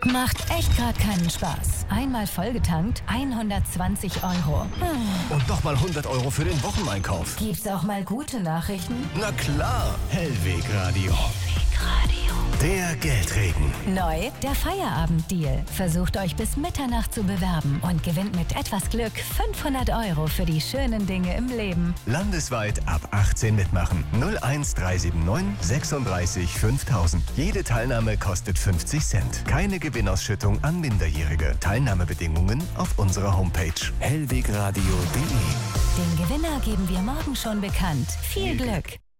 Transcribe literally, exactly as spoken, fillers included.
Macht echt gerade keinen Spaß. Einmal vollgetankt, hundertzwanzig Euro. Hm. Und nochmal hundert Euro für den Wocheneinkauf. Gibt's auch mal gute Nachrichten? Na klar, Hellweg Radio. Hellweg Radio. Der Geldregen. Neu, der Feierabenddeal. Versucht euch bis Mitternacht zu bewerben und gewinnt mit etwas Glück fünfhundert Euro für die schönen Dinge im Leben. Landesweit ab achtzehn mitmachen. null eins drei sieben neun sechsunddreißig fünftausend. Jede Teilnahme kostet fünfzig Cent. Keine Gewinnausschüttung an Minderjährige. Teilnahmebedingungen auf unserer Homepage hellwegradio punkt de. Den Gewinner geben wir morgen schon bekannt. Viel Glück!